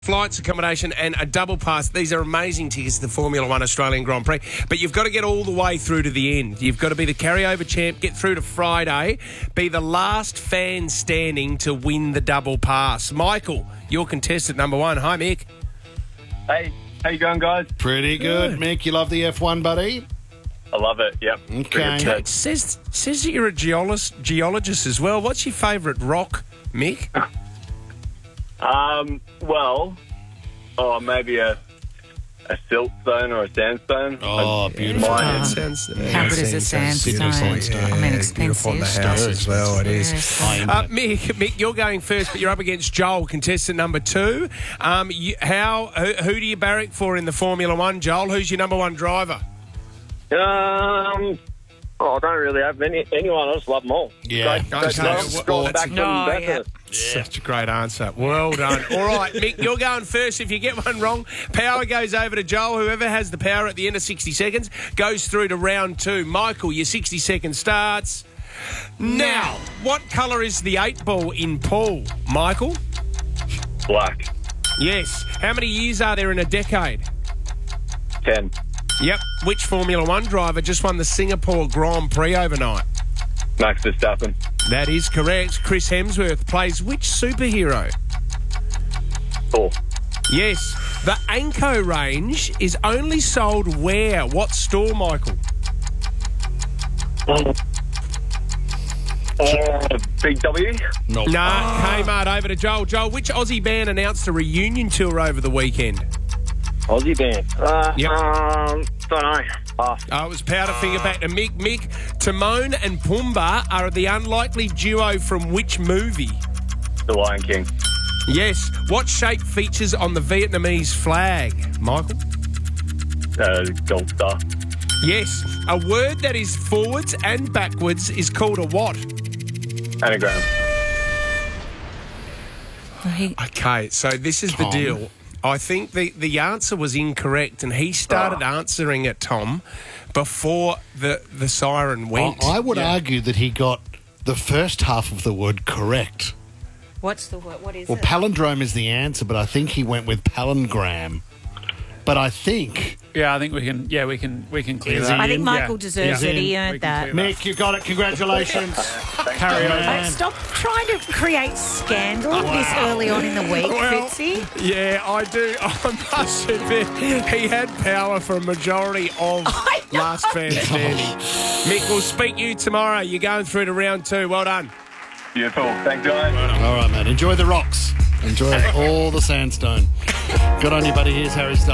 Flights, accommodation and a double pass. These are amazing tickets to the Formula One Australian Grand Prix. But you've got to get all the way through to the end. You've got to be the carryover champ, get through to Friday, be the last fan standing to win the double pass. Michael, you're contestant number one. Hi, Mick. Hey, how you going, guys? Pretty good, Mick. You love the F1, buddy? I love it, yep. Okay. It says that you're a geologist as well. What's your favourite rock, Mick? Maybe a siltstone or a sandstone. Oh, beautiful. How How good is a sandstone? I mean, expensive. Beautiful on the house as well, it is. Mick, Mick, you're going first, but you're up against Joel, contestant number two. Who do you barrack for in the Formula One, Joel? Who's your number one driver? I don't really have anyone. I just love them all. Yeah. Such a great answer. Well done. All right, Mick, you're going first. If you get one wrong, power goes over to Joel. Whoever has the power at the end of 60 seconds goes through to round two. Michael, your 60 seconds starts now. What colour is the 8 ball in pool, Michael? Black. Yes. How many years are there in a decade? 10. Yep. Which Formula One driver just won the Singapore Grand Prix overnight? Max Verstappen. That is correct. Chris Hemsworth plays which superhero? Thor. Yes. The Anko range is only sold where? What store, Michael? Big W. Nope. Kmart over to Joel. Joel, which Aussie band announced a reunion tour over the weekend? Aussie band. Don't know. It was Powderfinger back to Mick. Mick, Timon and Pumbaa are the unlikely duo from which movie? The Lion King. Yes. What shape features on the Vietnamese flag, Michael? Gold Star. Yes. A word that is forwards and backwards is called a what? Anagram. Okay, so this is the deal. I think the answer was incorrect, and he started answering it, Tom, before the siren went. I would argue that he got the first half of the word correct. What's the word? What is Well, it? palindrome is the answer, but I think he went with palingram. But I think... Yeah, I think we can clear that. I think Michael deserves it. He earned that. Mick, you got it. Congratulations. Carry on. Stop trying to create scandal this early on in the week, Fitzy. Yeah, I do. I must admit, he had power for a majority of last fan standing. Mick, we'll speak to you tomorrow. You're going through to round two. Well done. Beautiful. Thanks, guys. All right, mate. Enjoy the rocks. Enjoy all the sandstone. Good on you, buddy. Here's Harry Styles.